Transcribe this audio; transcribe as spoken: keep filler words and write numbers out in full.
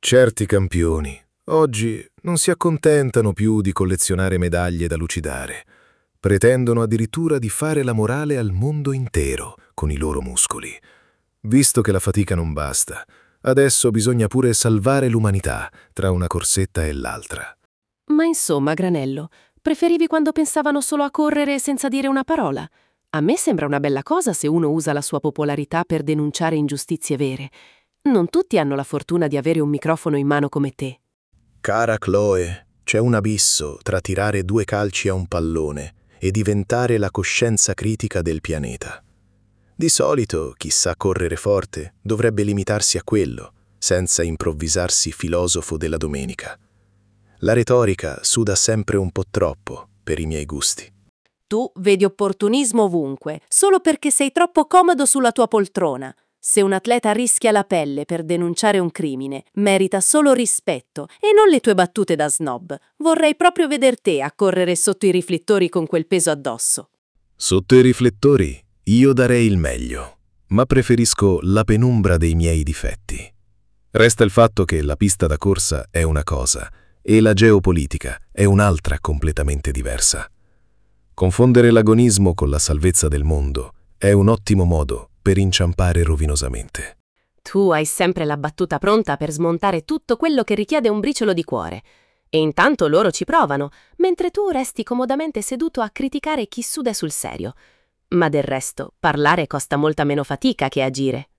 Certi campioni oggi non si accontentano più di collezionare medaglie da lucidare. Pretendono addirittura di fare la morale al mondo intero con i loro muscoli. Visto che la fatica non basta, adesso bisogna pure salvare l'umanità tra una corsetta e l'altra. Ma insomma, Granello, preferivi quando pensavano solo a correre senza dire una parola? A me sembra una bella cosa se uno usa la sua popolarità per denunciare ingiustizie vere. Non tutti hanno la fortuna di avere un microfono in mano come te. Cara Chloe, c'è un abisso tra tirare due calci a un pallone e diventare la coscienza critica del pianeta. Di solito, chi sa correre forte dovrebbe limitarsi a quello, senza improvvisarsi filosofo della domenica. La retorica suda sempre un po' troppo per i miei gusti. Tu vedi opportunismo ovunque, solo perché sei troppo comodo sulla tua poltrona. Se un atleta rischia la pelle per denunciare un crimine, merita solo rispetto e non le tue battute da snob. Vorrei proprio veder te a correre sotto i riflettori con quel peso addosso. Sotto i riflettori io darei il meglio, ma preferisco la penombra dei miei difetti. Resta il fatto che la pista da corsa è una cosa e la geopolitica è un'altra completamente diversa. Confondere l'agonismo con la salvezza del mondo è un ottimo modo per inciampare rovinosamente. Tu hai sempre la battuta pronta per smontare tutto quello che richiede un briciolo di cuore. E intanto loro ci provano, mentre tu resti comodamente seduto a criticare chi suda sul serio. Ma del resto, parlare costa molta meno fatica che agire.